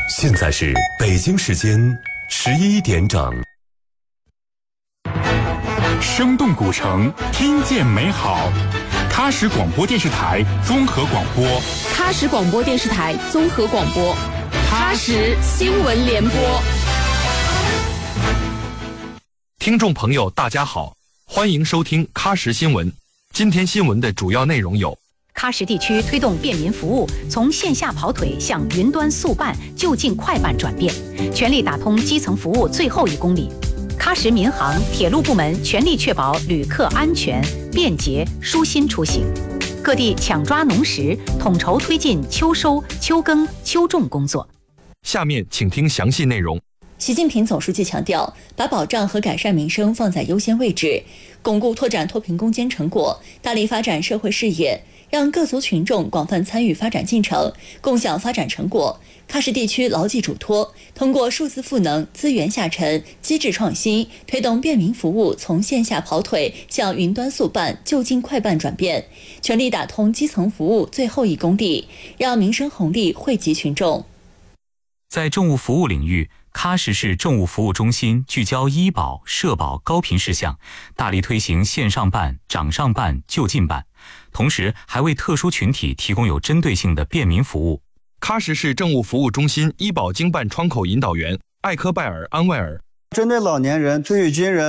现在是北京时间11点整。 生动古城，听见美好。喀什广播电视台综合广播， 喀什广播电视台综合广播，喀什新闻联播。 听众朋友，大家好，欢迎收听喀什新闻。今天新闻的主要内容有： 喀什地区推动便民服务从线下跑腿向云端速办、就近快办转变，全力打通基层服务最后1公里。喀什民航、铁路部门全力确保旅客安全、便捷、舒心出行。各地抢抓农时，统筹推进秋收、秋耕、秋种工作。 下面请听详细内容。 习近平总书记强调，把保障和改善民生放在优先位置，巩固拓展脱贫攻坚成果，大力发展社会事业，让各族群众广泛参与发展进程，共享发展成果。喀什地区牢记嘱托，通过数字赋能、资源下沉、机制创新，推动便民服务从线下跑腿向云端速办、就近快办转变，全力打通基层服务最后1公里，让民生红利惠及群众。 在政务服务领域，喀什市政务服务中心聚焦医保、社保高频事项，大力推行线上办、掌上办、就近办，同时还为特殊群体提供有针对性的便民服务。 喀什市政务服务中心医保经办窗口引导员艾科拜尔·安外尔， 针对老年人、退役军人